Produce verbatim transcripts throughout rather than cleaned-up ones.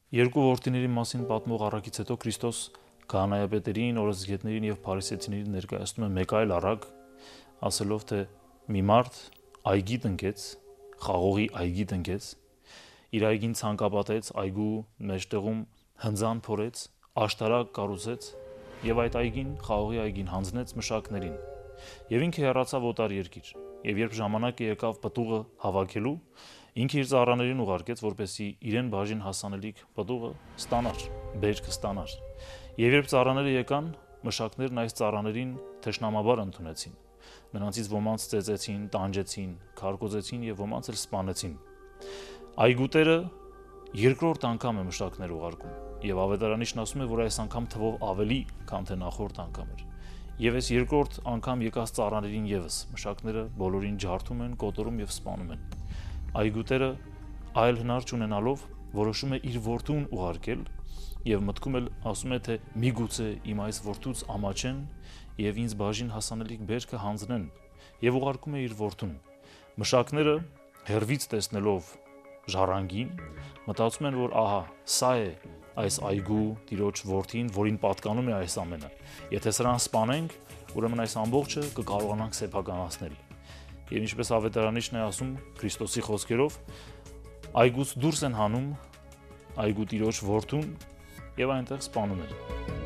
Երկու որդիների մասին պատմող առակից հետո Քրիստոս քահանայապետերին, օրենսգետներին եւ փարիսեցիներին ներկայացնում է մեկ այլ առակ, ասելով թե մի մարդ այգի տնկեց, խաղողի այգի տնկեց, իր այգին ցանկապատեց, այգու մեջտեղում հնձան փորեց, աշտարակ կառուցեց եւ այդ այգին, խաղողի այգին հանձնեց մշակներին։ Եվ ինքը հեռացավ օտար երկիր։ Եվ երբ ժամանակը եկավ պտուղը հավաքելու, ինքը իր ծառաներին ուղարկեց, որպեսզի իրեն բաժին հասանելիք պտուղը ստանար, բերքը ստանար։ Եվ երբ ծառաները եկան, մշակներն այս ծառաներին թշնամաբար ընդունեցին։ Նրանցից ոմանց ծեծեցին, տանջեցին, քարկոծեցին եւ ոմանց էլ սպանեցին։ Այգուտերը երկրորդ անգամ է մշակներ ուղարկում, եւ ավետարանիչն ասում է, որ այս անգամ թվով ավելի, քան թե նախորդ անգամ էր։ Եվ այս երկրորդ անգամ եկած ծառաներին եւս մշակները բոլորին ջարդում են, կոտորում եւ սպանում են։ Այգուտերը այլ հնար չունենալով որոշում է իր որդուն ուղարկել եւ մտքում էլ ասում է, թե միգուցե իմ այս որդուց ամաչեն եւ ինձ բաժին հասանելիք բերքը հանձնեն, եւ ուղարկում է իր որդուն։ Մշակները հերվից տեսնելով ժառանգին մտածում են, որ ահա սա է այս այգու տիրոջ որդին, որին պատկանում է այս ամենը։ Եթե սրան սպանենք, ուրեմն այս ամբողջը կկարողանանք սեփականացնել։ Եվ ինչպես ավետարանիչն է ասում Քրիստոսի խոսքերով, այգուց դուրս են հանում այգու տիրոջ որդուն եւ այնտեղ սպանում են։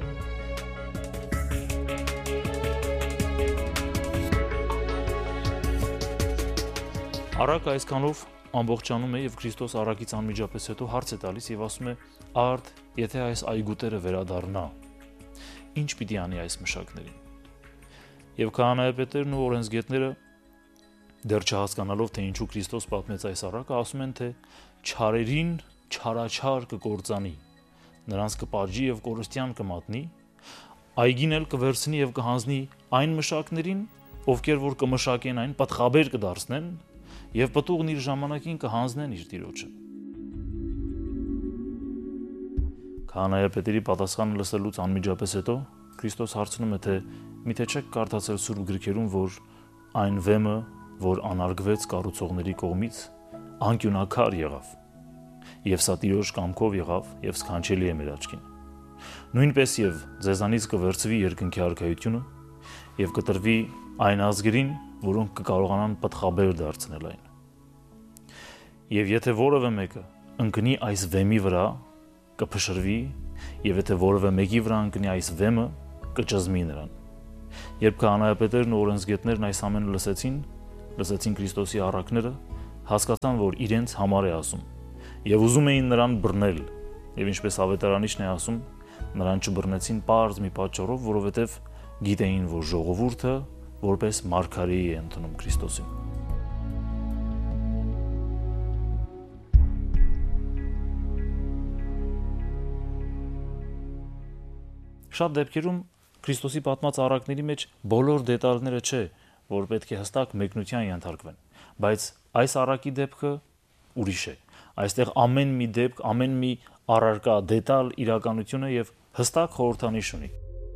Առակը այսքանով ամբողջանում է եւ Քրիստոս առակից անմիջապես հետո հարց է տալիս եւ ասում է. «Արդ, եթե այս այգուտերը վերադառնա, ինչ պիտի անի այս մշակներին»։ Եվ քահանայապետերն ու օրենսգետները դեռ չհասկանալով, թե ինչու Քրիստոս պատմեց այս առակը, ասում են, թե չարերին չարաչար կկործանի, նրանց կպատժի եւ կորստյան կմատնի, այգին էլ կվերցնի եւ կհանձնի այն մշակներին, ովքեր որ կմշակեն այն, պատխաբեր կդարձնեն եւ պտուղն իր ժամանակին կհանձնեն իր տիրոջը։ Քահանայապետերի պատասխանը լսելուց անմիջապես հետո Քրիստոս հարցնում է, թե միթե չեք կարդացել Սուրբ գրքերում, որ այն վեմը, որ անարգվեց կառուցողների կողմից, անկյունակար եղավ, եւ սա տիրոջ կամքով եղավ եւ սքանչելի է մեր աչքին։ Նույնպես եւ ձեզանից կվերցվի երկնքի արքայությունը եւ կտրվի այն ազգերին, որոնք կկարողանան պատխաբեր դարձնել այն։ Եվ եթե որևէ մեկը ընկնի այս վեմի վրա, կփշրվի, եւ եթե որևէ մեկի վրա ընկնի այս վեմը, կճզմի նրան։ Երբ քահանայապետերն ու օրենսգետներն այս ամենը լսեցին, լսեցին Քրիստոսի առակները, հասկացան, որ իրենց համար է ասում, եւ ուզում էին նրան բռնել, եւ ինչպես ավետարանիչն է ասում, նրան չբռնեցին պարզ մի պատճառով, որովհետեւ գիտեին, որ ժողովուրդը որպես մարգարեի է ընդունում Քրիստոսին։ Շատ դեպքերում Քրիստոսի պատմած առակների մեջ բոլոր դետալները չէ, որ պետք է հստակ մեկնության ենթարկվեն, բայց այս առակի դեպքը ուրիշ է։ Այստեղ ամեն մի դեպք, ամեն մի առարկա, դետալ իրականություն է եւ հստակ խորհրդանիշ ունի։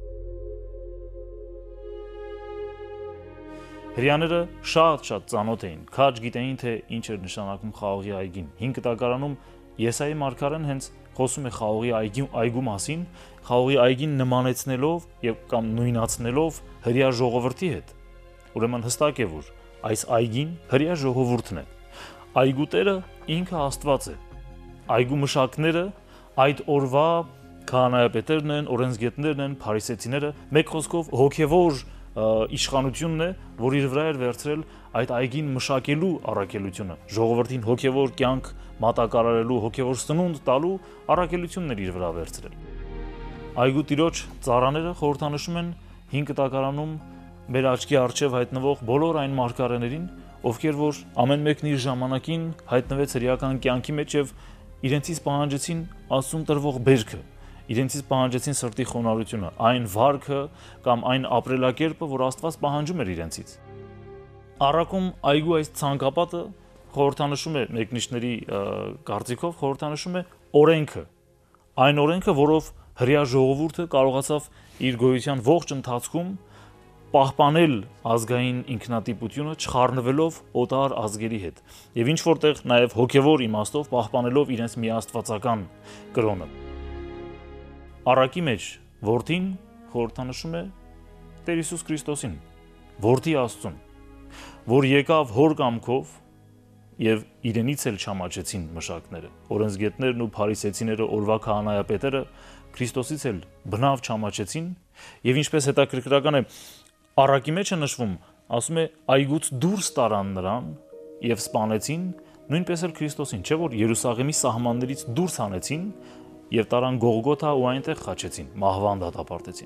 Հրեաները շատ-շատ ծանոթ էին, քաջ գիտեին, թե ինչ էր նշանակում խաղողի այգին։ հինգ տակարանում Եսայի մարգարեն հենց խոսում է խաղողի այգի, այգու մասին, խաղողի այգին նմանեցնելով եւ կամ նույնացնելով հրեա ժողովրդի հետ։ Ուրեմն հստակ է, որ այս այգին հրեա ժողովուրդն է։ Այգուտերը ինքը Աստված է։ Այգու մշակները այդ օրվա քահանայապետերն են, օրենսգետներն են, փարիսեցիները, մեկ խոսքով հոգևոր իշխանությունն է, որ իր վրա էր վերցրել այդ այգին մշակելու առաքելությունը, ժողովրդին հոգևոր կյանք մատակարարելու, հոգևոր սնունդ տալու առաքելությունն էր իր վրա վերցրել։ Այգու տիրոջ ծառաները խորհրդանշում են հինգ տակարանում մեր աչքի առջև հայտնվող բոլոր այն մարգարեներին, ովքեր որ ամեն մեկն իր ժամանակին հայտնվեց հրեական կյանքի մեջ եւ իրենցից պահանջեցին Աստծուն տրվող բերքը, իրենցից պահանջեցին սրտի խոնարհությունը, այն վարքը կամ այն ապրելակերպը, որ Աստված պահանջում էր իրենցից։ Առաքում այգու այս ցանկապատը խորհրդանշում է մեկնիշների կարծիքով խորհրդանշում է օրենքը, այն օրենքը, որով հրեա ժողովուրդը կարողացավ իր գոյության ողջ ընթացքում պահպանել ազգային ինքնատիպությունը չխառնվելով օտար ազգերի հետ եւ ինչ որտեղ նաեւ հոգեվոր իմաստով պահպանելով իրենց միաստվածական կրոնը։ Առակի մեջ որդին խորհրդանշում է Տեր Հիսուս Քրիստոսին, որդի Աստծուն, որ եկավ հոր կամքով եւ իրենից էլ չամաչեցին մշակները, օրենսգետներն ու փարիսեցիները, օրվա քահանայապետերը Քրիստոսից էլ բնավ չամաչեցին եւ ինչպես հետաքրքրական է առակի մեջ է նշվում, ասում է այգուց դուրս տարան նրան եւ սպանեցին, նույնպես էլ Քրիստոսին, չէ՞ որ Երուսաղեմի սահմաններից դուրս հանեցին եւ տարան Գողգոթա ու այնտեղ խաչեցին, մահվան դատապարտեցին։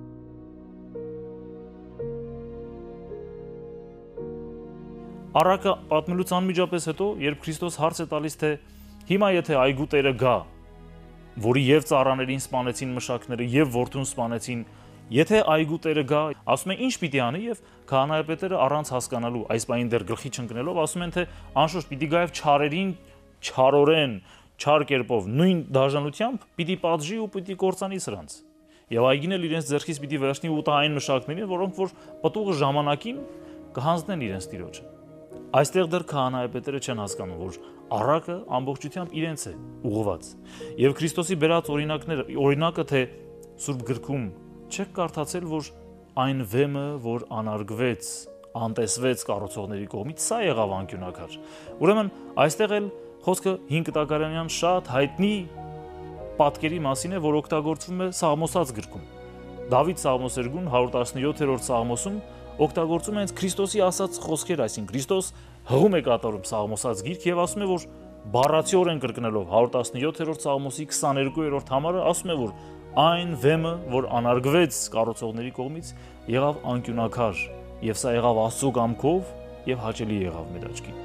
Առակը պատմելուց անմիջապես հետո, երբ Քրիստոս հարց է տալիս, թե հիմա եթե այգու տերը գա, որի եւ ծառաներին սպանեցին մշակները եւ որդուն սպանեցին, եթե այգու տերը գա, ասում է ինչ պիտի անի եւ քահանայապետերը առանց հասկանալու, այս բանին դեռ գլխի չընկնելով, ասում են թե անշուշտ պիտի գա եւ չարերին չարորեն, չար կերպով, նույն դաժանությամբ պիտի պատժի ու պիտի կործանի սրանց։ Եվ այգին էլ իրենց ձեռքից պիտի վերցնի ու տա այն մշակներին, որոնք որ պտուղը ժամանակին կհանձնեն իրենց տիրոջը։ Այստեղ դեռ քահանայապետերը չեն հասկանում, որ առակը ամբողջությամբ իրենց է ուղղված։ Եվ Քրիստոսի բերած օրինակները, օրինակը թե Սուրբ գրքում չեք կարդացել, որ այն վեմը, որ անարգվեց, անտեսվեց կառուցողների կողմից, սա եղավ անկյունակար։ Ուրեմն այստեղ էլ խոսքը հինգ տակարանյան շատ հայտնի պատկերի մասին է, որ օգտագործվում է Սաղմոսած գրքում։ Դավիթ Սաղմոսերգուն հարյուր տասնյոթերորդ Սաղմոսում օգտագործում է հենց Քրիստոսի ասած խոսքեր, այսինքն Քրիստոս հղում է կատարում Սաղմոսած գիրք եւ ասում է, որ բառացիորեն կրկնելով հարյուր տասնյոթերորդ Սաղմոսի քսաներկուերորդ համարը ասում է, որ այն վեմը, որ անարգվեց կառուցողների կողմից, եղավ անկյունակար եւ սա եղավ Աստծո կամքով եւ հաճելի եղավ մեր աչքին։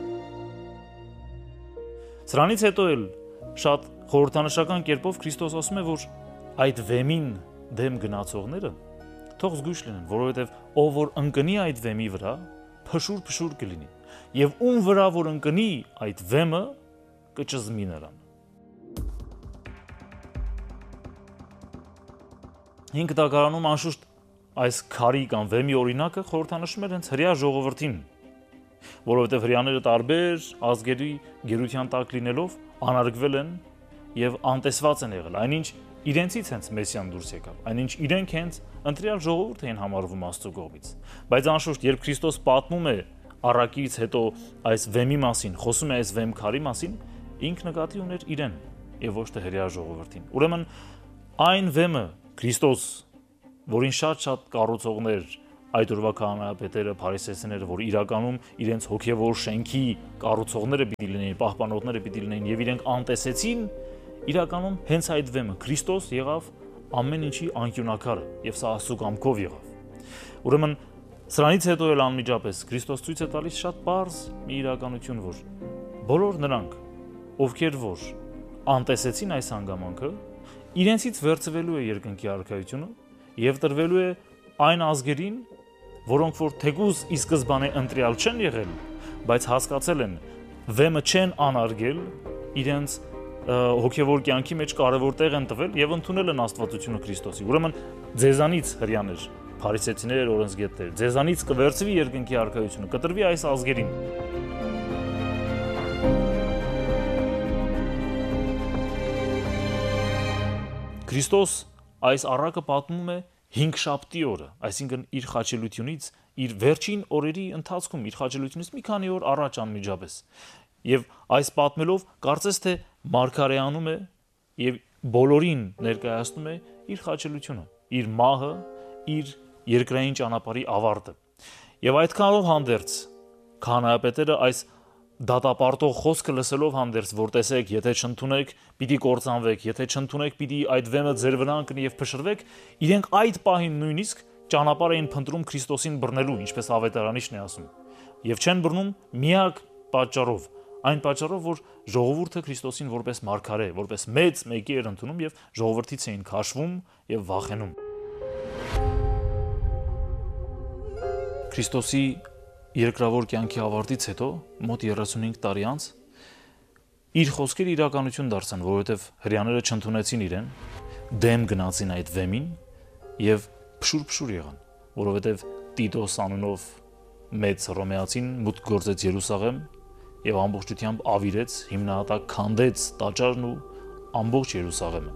Սրանից հետո էլ շատ խորհրդանշական կերպով Քրիստոս ասում է, որ այդ վեմին դեմ գնացողները թող զգույշ լինեն, որովհետև ով որ ընկնի այդ վեմի վրա, փշուր-փշուր կլինի, եւ ում վրա որ ընկնի այդ վեմը, կճզմի նրան։ Հինգ տակարանում անշուշտ այս քարի կամ վեմի օրինակը խորհրդանշում էր հենց հրեա ժողովրդին, որովհետև հրեաները տարբեր ազգերի գերության տակ լինելով անարգվել են եւ անտեսված են եղել, այնինչ իրենցից հենց Մեսիան դուրս եկավ, այնինչ իրենք հենց ընտրյալ ժողովուրդ էին համարվում Աստծո կողմից։ Բայց անշուշտ երբ Քրիստոս պատմում է առակից հետո այս վեմի մասին, խոսում է այս վեմ քարի մասին, ինքը նկատի ուներ իրեն եւ ոչ թե հրեա ժողովրդին։ Ուրեմն այն վեմը Քրիստոս, որին շատ-շատ կառուցողներ, այդ օրվա քահանայապետերը, փարիսեցիները, որ իրականում իրենց հոգևոր շենքի կառուցողները պիտի լինեին, պահպանողները պիտի լինեին եւ իրենք անտեսեցին, իրականում հենց այդ վեմը Քրիստոս եղավ ամեն ինչի անկյունակարը եւ սա Աստծո կամքով եղավ։ Ուրեմն սրանից հետո էլ անմիջապես Քրիստոս ցույց է տալիս շատ པարզ մի իրականություն, որ բոլոր նրանք, ովքեր որ անտեսեցին այս հանգամանքը, իրենցից վերցվելու է երկնքի արքայությունը եւ տրվելու է այն ազգերին, որոնք որ թեկուզ ի սկզբանե ընտրյալ չեն եղել, բայց հասկացել են վեմը չեն անարգել, իրենց հոգևոր կյանքի մեջ կարևոր տեղ են տվել եւ ընդունել են Աստվածությունը Քրիստոսի։ Ուրեմն ձեզանից հрьяաներ, փարիսեցիներ, օրենսգետներ, ձեզանից կվերցվի երկնքի արքայությունը, կտրվի այս ազգերին։ Քրիստոս այս առակը պատմում է հինգշաբթի օրը, այսինքն իր խաչելությունից, իր վերջին օրերի ընթացքում, իր խաչելությունից մի քանի օր առաջ անմիջապես։ Եվ այս պատմելով կարծես թե մարգարեանում է եւ բոլորին ներկայացնում է իր խաչելությունը, իր մահը, իր երկրային ճանապարհի ավարտը։ Եվ այդքանով հանդերձ քահանայապետերը այս դատապարտող խոսքը լսելով հանդերձ, որ տեսեք, եթե չընդունեք, պիտի կործանվեք, եթե չընդունեք, պիտի այդ վեմը ձեր վրա ընկնի եւ փշրվեք, իրենք այդ պահին նույնիսկ ճանապարհ էին փնտրում Քրիստոսին բռնելու, ինչպես ավետարանիչն է ասում։ Եվ չեն բռնում միակ պատճառով, այն պատճառով, որ ժողովուրդը Քրիստոսին որպես մարգարե, որպես մեծ մեկի էր ընդունում եւ ժողովրդից էին քաշվում եւ վախենում։ Քրիստոսի երկրավոր կյանքի ավարտից հետո, մոտ երեսունհինգ տարի անց, իր խոսքերը իրականություն դարձան, որովհետև հрьяաները չընդունեցին իրեն, դեմ գնացին այդ վեմին եւ փշուր-փշուր եղան։ որովհետև Տիտոս անունով մեծ հռոմեացին մուտք գործեց Երուսաղեմ եւ ամբողջությամբ ավիրեց, հիմնահատակ քանդեց տաճարն ու ամբողջ Երուսաղեմը։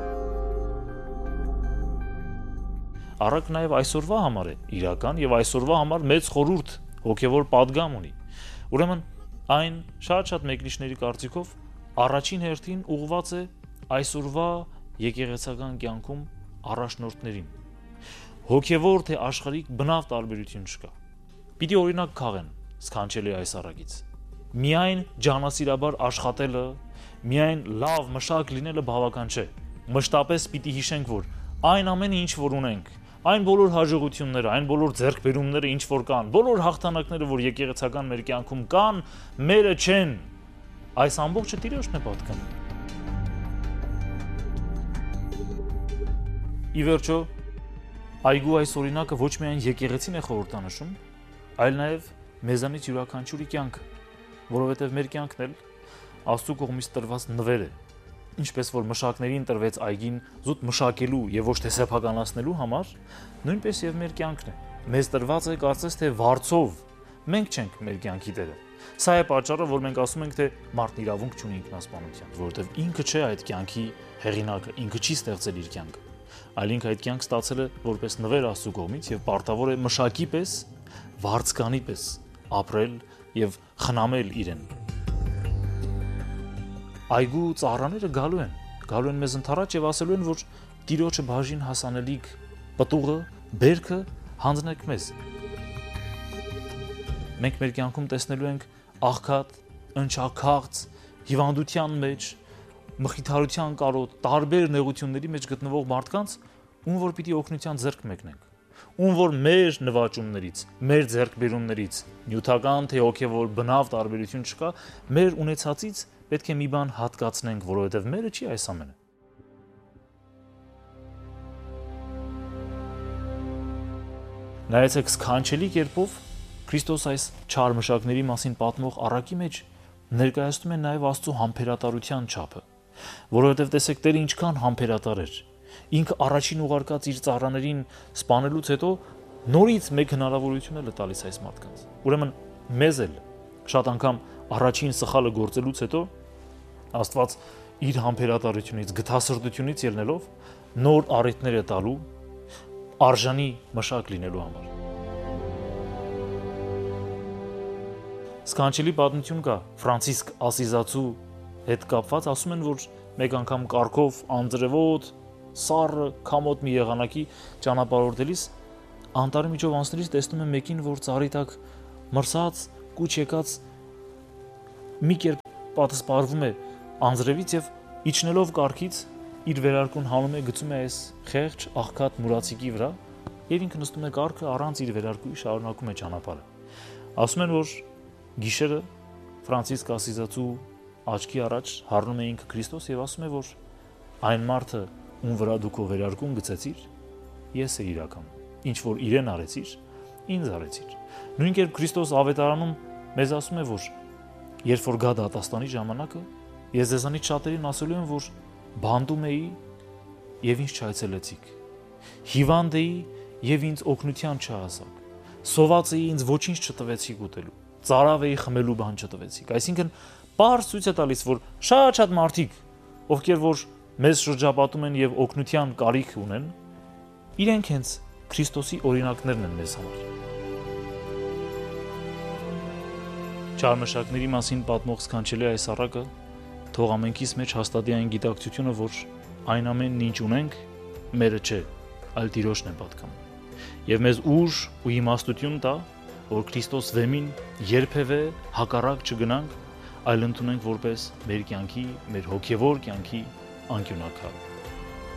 Առաք նաև այսօրվա համար է իրական եւ այսօրվա համար մեծ խորհուրդ հոգեվոր падգամ ունի։ Ուրեմն այն շատ-շատ մեկնիշների կարծիքով առաջին հերթին ուղղված է այսօրվա եկեղեցական կյանքում առաջնորդներին։ Հոգեվոր թե աշխարհիկ բնավ տարբերություն չկա։ Պիտի օրինակ քաղեն սքանչելի այս առակից։ Միայն ջանասիրաբար աշխատելը, միայն լավ մշակ լինելը բավական չէ։ Մշտապես պիտի հիշենք, որ այն ամենը, ինչ որ ունենք, այն բոլոր հաջողությունները, այն բոլոր ձեռքբերումները, ինչ որ կան, բոլոր հաղթանակները, որ եկեղեցական մեր կյանքում կան, մերը չեն։ Այս ամբողջը Տիրոջն է պատկանում։ Ի վերջո, այգու այս օրինակը ոչ միայն եկեղեցին է խորհրդանշում, այլ նաև մեզանից յուրաքանչյուրի կյանքը, որովհետև մեր կյանքն էլ Աստծո կողմից տրված նվեր է, ինչպես որ մշակներին տրվեց այգին զուտ մշակելու եւ ոչ թե սեփականացնելու համար, նույնպես եւ մեր կյանքն է։ Մեզ տրված է կարծես թե վարձով, մենք չենք մեր կյանքի տերը։ Սա է պատճառը, որ մենք ասում ենք, թե մարդն իրավունք չունի ինքնասպանության, որովհետեւ ինքը չէ այդ կյանքի հեղինակը, ինքը չի ստեղծել իր կյանքը, այլ ինքը այդ կյանք ստացել է որպես նվեր Աստծո կողմից եւ պարտավոր է մշակի պես, վարձկանի պես ապրել եւ խնամել իրեն։ Այգու ծառաները գալու են, գալու են մեզ ընթառաջ եւ ասելու են, որ Տիրոջը բաժին հասանելիք պտուղը, բերքը հանձնեք մեզ։ Մենք մեր կյանքում տեսնելու ենք աղքատ, ընչաքաղց, հիվանդության մեջ, մխիթարության կարոտ, տարբեր նեղությունների մեջ գտնվող մարդկանց, ում որ պիտի օգնության ձեռք մեկնենք, ում որ մեր նվաճումներից, մեր ձեռքբերումներից, նյութական թե հոգեվոր բնավ տարբերություն չկա, մեր ունեցածից պետք է մի բան հատկացնենք, որովհետև մերը չի այս ամենը։ Նայեցեք սքանչելի կերպով Քրիստոս այս չար մշակների մասին պատմող առակի մեջ ներկայացնում է նաև Աստծո համբերատարության չափը, որովհետև տեսեք Տերը ինչքան համբերատար էր։ Ինքը առաջին ուղարկած իր ծառաներին սպանելուց հետո նորից մեկ հնարավորություն է տալիս այս մարդկանց։ Ուրեմն մեզ էլ շատ անգամ առաջին սխալը գործելուց հետո Աստված իր համբերատարությունից, գթասրտությունից ելնելով նոր առիթներ է տալու արժանի մշակ լինելու համար։ Սքանչելի պատմություն կա Ֆրանցիսկ Ասիզացու հետ կապված, ասում են, որ մեկ անգամ կառքով անձրևոտ, սառը, քամոտ մի եղանակի ճանապարհորդելիս անտառի միջով անցնելիս տեսնում եմ մեկին, որ ծառի տակ մրսած, կուչ եկած մի կերպ պատսպարվում է անձրևից եւ իջնելով կառքից իր վերարկուն հանում է, գցում է այս խեղճ աղքատ մուրացիկի վրա եւ ինքը նստում է կառքը առանց իր վերարկուի շարունակում է ճանապարհը։ Ասում են, որ գիշերը Ֆրանցիսկ Ասիզացու աչքի առաջ հառնում է ինքը Քրիստոս եւ ասում է, որ այն մարդը, ում վրա դու քո վերարկուն գցեցիր, ես է իրական, ինչ որ իրեն արեցիր, ինձ արեցիր։ Նույն կերպ Քրիստոս ավետարանում մեզ ասում է, որ երբ որ գա դատաստանի ժամանակը, ես ձեզանից շատերին ասելու եմ, որ բանդում էի եւ ինձ չայցելեցիք, հիվանդ էի եւ ինձ օգնության չհասաք, սոված էի, ինձ ոչինչ չտվեցիք ուտելու, ծարավ էի, խմելու բան չտվեցիք։ Այսինքն պարզ ցույց է տալիս, որ շատ-շատ մարդիկ, ովքեր որ մեզ շրջապատում են եւ օգնության կարիք ունեն, իրենք հենց Քրիստոսի օրինակներն են մեզ համար։ Չարմշակների մասին պատմող սքանչելի այս առակը թող ամենքիս մեջ հաստատի այն գիտակցությունը, որ այն ամենն ինչ ունենք, մերը չէ, այլ Տիրոջն է պատկանում։ Եվ մեզ ուժ ու իմաստություն տա, որ Քրիստոս վեմին երբևէ հակառակ չգնանք, այլ ընդունենք որպես մեր կյանքի, մեր հոգևոր կյանքի անկյունակալ։